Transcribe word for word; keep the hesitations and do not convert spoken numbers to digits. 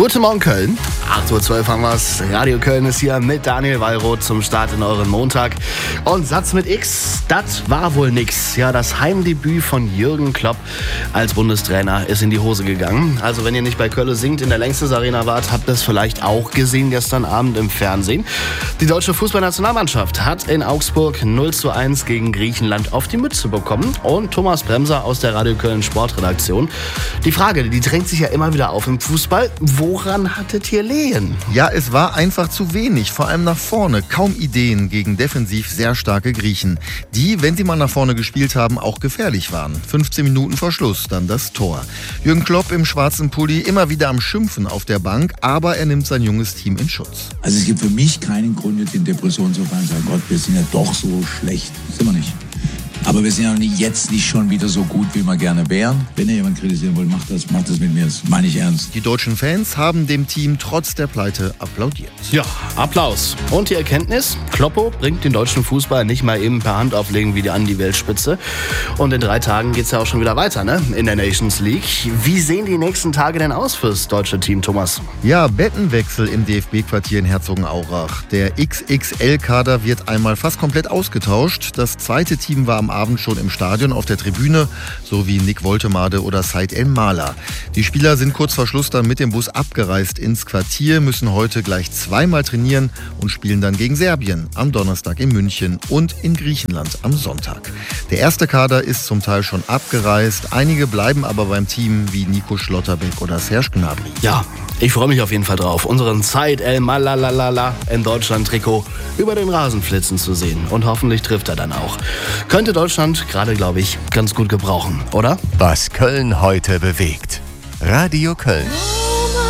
Guten Morgen Köln, acht Uhr zwölf haben wir's. Radio Köln ist hier mit Daniel Wallroth zum Start in euren Montag. Und Satz mit X, das war wohl nix. Ja, das Heimdebüt von Jürgen Klopp als Bundestrainer ist in die Hose gegangen. Also wenn ihr nicht bei Köln singt in der Längstes Arena wart, habt ihr es vielleicht auch gesehen gestern Abend im Fernsehen. Die deutsche Fußballnationalmannschaft hat in Augsburg null zu eins gegen Griechenland auf die Mütze bekommen. Und Thomas Bremser aus der Radio Köln Sportredaktion. Die Frage, die drängt sich ja immer wieder auf im Fußball. Woran hattet ihr Lehen? Ja, es war einfach zu wenig, vor allem nach vorne. Kaum Ideen gegen defensiv sehr starke Griechen, die, wenn sie mal nach vorne gespielt haben, auch gefährlich waren. fünfzehn Minuten vor Schluss dann das Tor. Jürgen Klopp im schwarzen Pulli immer wieder am Schimpfen auf der Bank, aber er nimmt sein junges Team in Schutz. Also es gibt für mich keinen Grund, jetzt in Depression zu fallen und sagen, Gott, wir sind ja doch so schlecht. Sind wir nicht. Aber wir sind ja jetzt nicht schon wieder so gut, wie wir gerne wären. Wenn ihr jemanden kritisieren wollt, macht das, macht das mit mir. Das meine ich ernst. Die deutschen Fans haben dem Team trotz der Pleite applaudiert. Ja, Applaus. Und die Erkenntnis, Kloppo bringt den deutschen Fußball nicht mal eben per Hand auflegen wie die an die Weltspitze. Und in drei Tagen geht's ja auch schon wieder weiter, ne? In der Nations League. Wie sehen die nächsten Tage denn aus fürs deutsche Team, Thomas? Ja, Bettenwechsel im D F B-Quartier in Herzogenaurach. Der X X L-Kader wird einmal fast komplett ausgetauscht. Das zweite Team war am Abend schon im Stadion auf der Tribüne, so wie Nick Woltemade oder Said El Mala. Die Spieler sind kurz vor Schluss dann mit dem Bus abgereist ins Quartier, müssen heute gleich zweimal trainieren und spielen dann gegen Serbien am Donnerstag in München und in Griechenland am Sonntag. Der erste Kader ist zum Teil schon abgereist, einige bleiben aber beim Team wie Nico Schlotterbeck oder Serge Gnabry. Ja, ich freue mich auf jeden Fall drauf, unseren Said El Mala im Deutschland-Trikot über den Rasen flitzen zu sehen. Und hoffentlich trifft er dann auch. Könnte Deutschland gerade, glaube ich, ganz gut gebrauchen, oder? Was Köln heute bewegt. Radio Köln.